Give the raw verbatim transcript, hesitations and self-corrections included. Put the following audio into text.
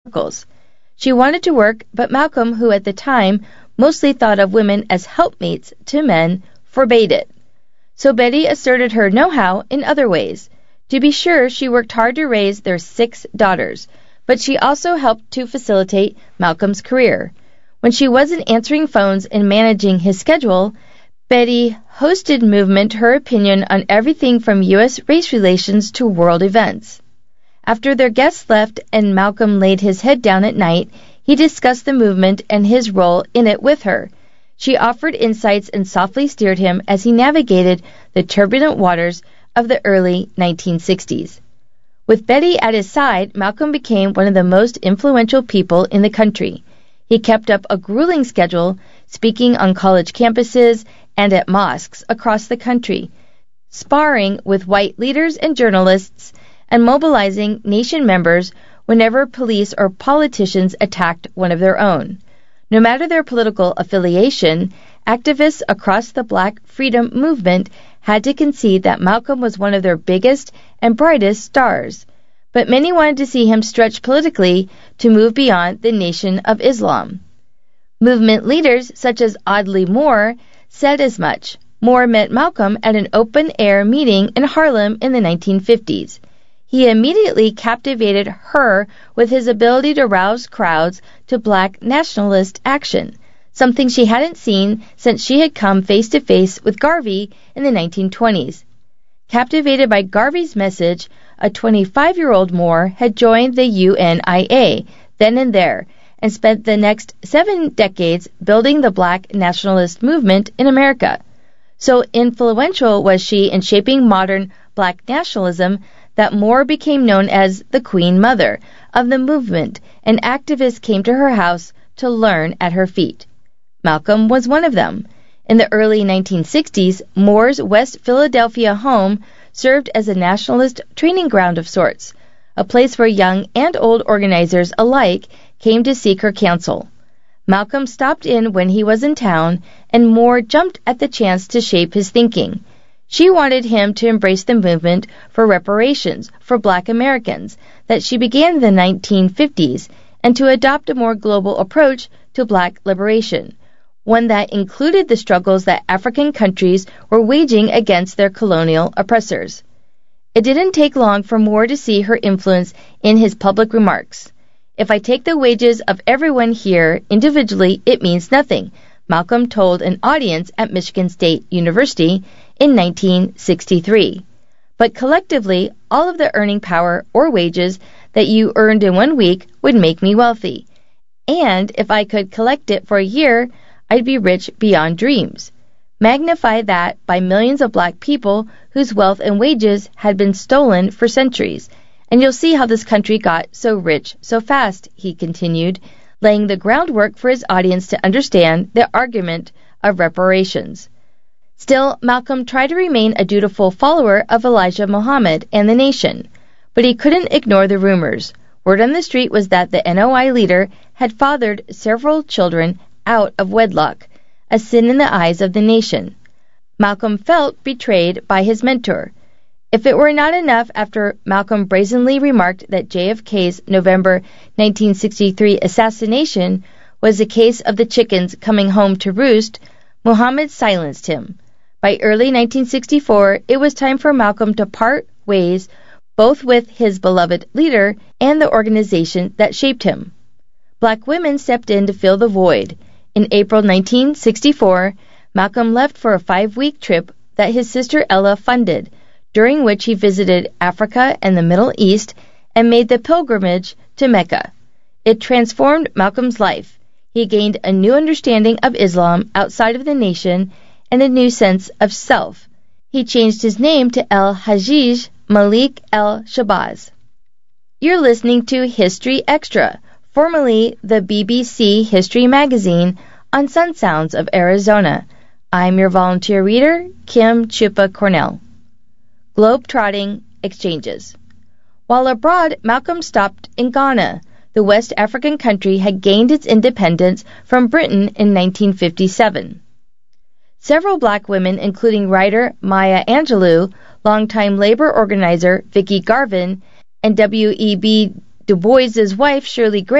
circles. She wanted to work, but Malcolm, who at the time mostly thought of women as helpmates to men, forbade it. So Betty asserted her know-how in other ways. To be sure, she worked hard to raise their six daughters, but she also helped to facilitate Malcolm's career. When she wasn't answering phones and managing his schedule, Betty hosted Movement her opinion on everything from U S race relations to world events. After their guests left and Malcolm laid his head down at night, he discussed the movement and his role in it with her. She offered insights and softly steered him as he navigated the turbulent waters of the early nineteen sixties. With Betty at his side, Malcolm became one of the most influential people in the country. He kept up a grueling schedule, speaking on college campuses and at mosques across the country, sparring with white leaders and journalists, and mobilizing nation members whenever police or politicians attacked one of their own. No matter their political affiliation, activists across the Black freedom movement had to concede that Malcolm was one of their biggest and brightest stars. But many wanted to see him stretch politically to move beyond the Nation of Islam. Movement leaders such as Audley Moore said as much. Moore met Malcolm at an open-air meeting in Harlem in the nineteen fifties. He immediately captivated her with his ability to rouse crowds to Black nationalist action, something she hadn't seen since she had come face-to-face with Garvey in the nineteen twenties. Captivated by Garvey's message, a twenty-five-year-old Moore had joined the U N I A then and there, and spent the next seven decades building the Black nationalist movement in America. So influential was she in shaping modern Black nationalism that Moore became known as the Queen Mother of the movement, and activists came to her house to learn at her feet. Malcolm was one of them. In the early nineteen sixties, Moore's West Philadelphia home served as a nationalist training ground of sorts, a place where young and old organizers alike came to seek her counsel. Malcolm stopped in when he was in town, and Moore jumped at the chance to shape his thinking. She wanted him to embrace the movement for reparations for Black Americans that she began in the nineteen fifties, and to adopt a more global approach to Black liberation, one that included the struggles that African countries were waging against their colonial oppressors. It didn't take long for Moore to see her influence in his public remarks. "If I take the wages of everyone here individually, it means nothing," Malcolm told an audience at Michigan State University in nineteen sixty-three. "But collectively, all of the earning power or wages that you earned in one week would make me wealthy. And if I could collect it for a year, I'd be rich beyond dreams. Magnify that by millions of Black people whose wealth and wages had been stolen for centuries, and you'll see how this country got so rich so fast," he continued, laying the groundwork for his audience to understand the argument of reparations. Still, Malcolm tried to remain a dutiful follower of Elijah Muhammad and the nation, but he couldn't ignore the rumors. Word on the street was that the N O I leader had fathered several children out of wedlock, a sin in the eyes of the nation. Malcolm felt betrayed by his mentor. If it were not enough after Malcolm brazenly remarked that J F K's November nineteen sixty-three assassination was a case of the chickens coming home to roost, Muhammad silenced him. By early nineteen sixty-four, it was time for Malcolm to part ways both with his beloved leader and the organization that shaped him. Black women stepped in to fill the void. In April nineteen sixty-four, Malcolm left for a five-week trip that his sister Ella funded, during which he visited Africa and the Middle East and made the pilgrimage to Mecca. It transformed Malcolm's life. He gained a new understanding of Islam outside of the nation and a new sense of self. He changed his name to El-Hajj Malik El-Shabazz. You're listening to History Extra, formerly the B B C History Magazine, on Sun Sounds of Arizona. I'm your volunteer reader, Kim Chupa Cornell. Globe-trotting exchanges. While abroad, Malcolm stopped in Ghana. The West African country had gained its independence from Britain in nineteen fifty-seven. Several Black women, including writer Maya Angelou, longtime labor organizer Vicki Garvin, and W E B Du Bois's wife Shirley Gray,